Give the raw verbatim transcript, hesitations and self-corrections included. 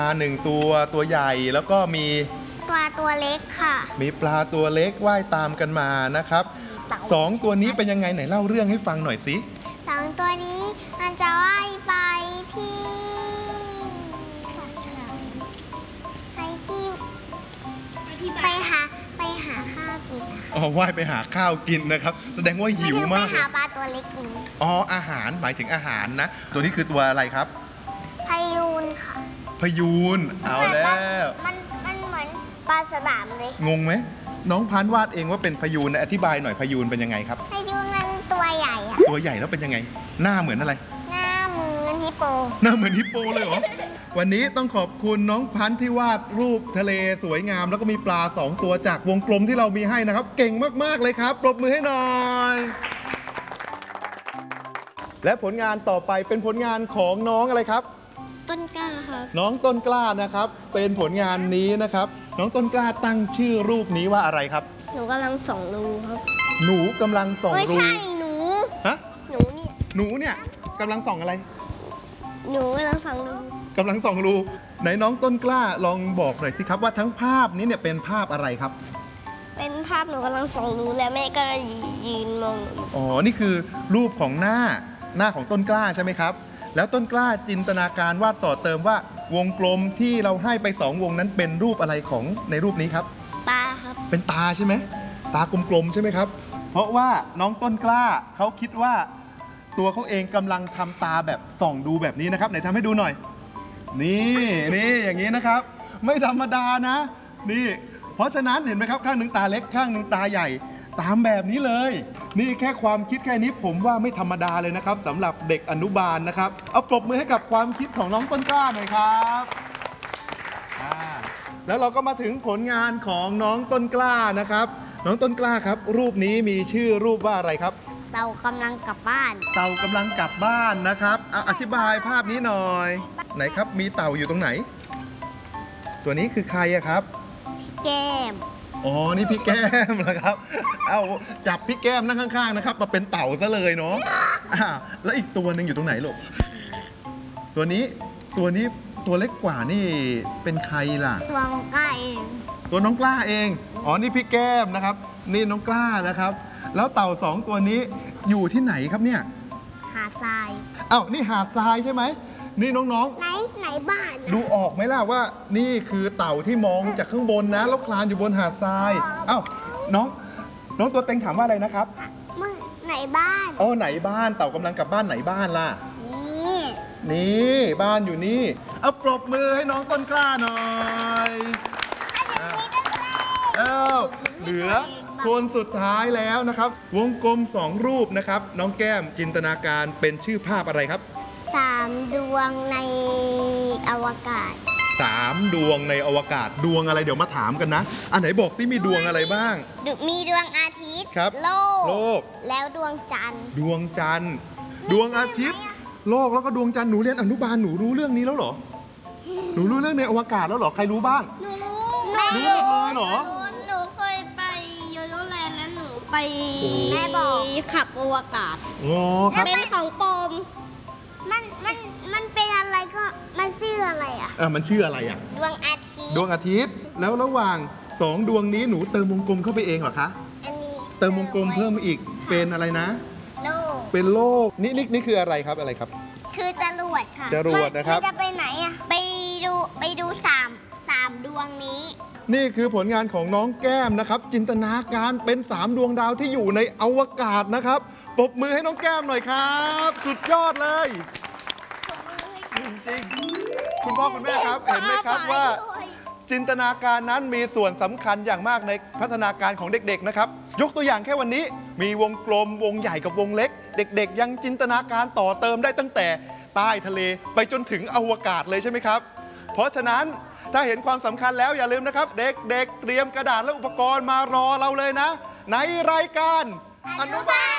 ปลาหนึ่งตัวตัวใหญ่แล้วก็มีปลาตัวเล็กค่ะมีปลาตัวเล็กว่ายตามกันมานะครับสองตัวนี้เป็นยังไงไหนเล่าเรื่องให้ฟังหน่อยสิสองตัวนี้มันจะว่ายไปที่ไปที่ไปหาไปหาข้าวกินนะคะอ๋อว่ายไปหาข้าวกินนะครับแสดงว่าหิวมากไปหาปลาตัวเล็กกินอ๋ออาหารหมายถึงอาหารนะตัวนี้คือตัวอะไรครับพยูนค่ะพยูนเอาแล้วมันมันเหมือนปลาสนามเลยงงไหมน้องพันวาดเองว่าเป็นพยูนอธิบายหน่อยพยูนเป็นยังไงครับพยูนมันตัวใหญ่อะตัวใหญ่แล้วเป็นยังไงหน้าเหมือนอะไรหน้าเหมือนฮิปโปหน้าเหมือนฮิปโปเลยเหรอ วันนี้ต้องขอบคุณน้องพันที่วาดรูปทะเลสวยงามแล้วก็มีปลาสองตัวจากวงกลมที่เรามีให้นะครับเก่งมากๆเลยครับปรบมือให้หน่อยและผลงานต่อไปเป็นผลงานของน้องอะไรครับต้นกล้าครับน้องต้นกล้านะครับเป็นผลงานนี้นะครับน้องต้นกล้าตั้งชื่อรูปนี้ว่าอะไรครับหนูกำลังส่องรูครับหนูกำลังส่องรูไม่ใช่หนูฮะหนูเนี่ยหนูเนี่ยกำลังส่องอะไรหนูกำลังส่องรูกำลังส่องรูไหนน้องต้นกล้าลองบอกหน่อยสิครับว่าทั้งภาพนี้เนี่ยเป็นภาพอะไรครับเป็นภาพหนูกำลังส่องรูแล้วแม่ก็ยืนมองอ๋อนี่คือรูปของหน้าหน้าของต้นกล้าใช่ไหมครับแล้วต้นกล้าจินตนาการวาดต่อเติมว่าวงกลมที่เราให้ไปสองวงนั้นเป็นรูปอะไรของในรูปนี้ครับตาครับเป็นตาใช่ไหมตากลมๆใช่ไหมครับเพราะว่าน้องต้นกล้าเขาคิดว่าตัวเขาเองกำลังทำตาแบบส่องดูแบบนี้นะครับไหนทำให้ดูหน่อยนี่นี่อย่างนี้นะครับไม่ธรรมดานะนี่เพราะฉะนั้นเห็นไหมครับข้างหนึ่งตาเล็กข้างหนึ่งตาใหญ่ตามแบบนี้เลยนี่แค่ความคิดแค่นี้ผมว่าไม่ธรรมดาเลยนะครับสำหรับเด็กอนุบาลนะครับเอาปรบมือให้กับความคิดของน้องต้นกล้าหน่อยครับแล้วเราก็มาถึงผลงานของน้องต้นกล้านะครับน้องต้นกล้าครับรูปนี้มีชื่อรูปว่าอะไรครับเต่ากำลังกลับบ้านเต่ากำลังกลับบ้านนะครับอธิบายภาพนี้หน่อยไหนครับมีเต่าอยู่ตรงไหนตัวนี้คือใครอะครับพี่แก้มอ๋อนี่พี่แก้มนะครับเอาจับพี่แก้มนั่งข้างๆนะครับมาเป็นเต่าซะเลยเนาะแล้วอีกตัวหนึ่งอยู่ตรงไหนลูกตัวนี้ตัวนี้ตัวเล็กกว่านี่เป็นใครล่ะตัวน้องกล้าเองตัวน้องกล้าเองอ๋อนี่พี่แก้มนะครับนี่น้องกล้านะครับแล้วเต่าสองตัวนี้อยู่ที่ไหนครับเนี่ยหาดทรายอ้าวนี่หาดทรายใช่ไหมนี่น้องๆไหนไหนบ้านดูออกไหมล่ะว่านี่คือเต่าที่มองจากข้างบนนะแล้วคลานอยู่บนหาดทรายอ้าวน้องน้องตัวเต็งถามว่าอะไรนะครับไหนบ้านอ๋อไหนบ้านเต่ากำลังกลับบ้านไหนบ้านล่ะนี่นี่บ้านอยู่นี่เอาปรบมือให้น้องต้นกล้าหน่อยเอ้าเหลือคนสุดท้ายแล้วนะครับวงกลมสองรูปนะครับน้องแก้มจินตนาการเป็นชื่อภาพอะไรครับสามดวงในอวกาศสามดวงในอวกาศดวงอะไรเดี๋ยวมาถามกันนะอันไหนบอกสิมีดวงอะไรบ้างมีดวงอาทิตย์โลกโลกแล้วดวงจันทร์ดวงจันทร์ดวงอาทิตย์โลกแล้วก็ดวงจันทร์หนูเรียนอนุบาลหนูรู้เรื่องนี้แล้วเหรอหนูรู้เรื่องในอวกาศแล้วเหรอใครรู้บ้างหนูรู้รู้หมดเลยเหรอหนูเคยไปโยโย่แลนด์แล้วหนูไปแม่บอกขับอวกาศอ๋อครับเป็นของปมมันมันมันเป็นอะไรก็มันชื่ออะไรอ่ะอ่ะมันชื่ออะไรอ่ะดวงอาทิตย์ดวงอาทิตย์แล้วระหว่างสองดวงนี้หนูเติมวงกลมเข้าไปเองเหรอคะอันนี้เติมวงกลมเพิ่มอีกเป็นอะไรนะโลกเป็นโลกนี่นี่นี่คืออะไรครับอะไรครับคือจรวดค่ะจรวดนะครับจะไปไหนอ่ะไปดูไปดูสามสามดวงนี้นี่คือผลงานของน้องแก้มนะครับจินตนาการเป็นสามดวงดาวที่อยู่ในอวกาศนะครับปรบมือให้น้องแก้มหน่อยครับสุดยอดเลยจริงๆคุณพ่อคุณแม่ครับเห็นไหมครับว่าจินตนาการนั้นมีส่วนสำคัญอย่างมากในพัฒนาการของเด็กๆนะครับยกตัวอย่างแค่วันนี้มีวงกลมวงใหญ่กับวงเล็กเด็กๆยังจินตนาการต่อเติมได้ตั้งแต่ใต้ทะเลไปจนถึงอวกาศเลยใช่ไหมครับเพราะฉะนั้นถ้าเห็นความสำคัญแล้วอย่าลืมนะครับเด็กๆเตรียมกระดาษและอุปกรณ์มารอเราเลยนะในรายการอนุบาล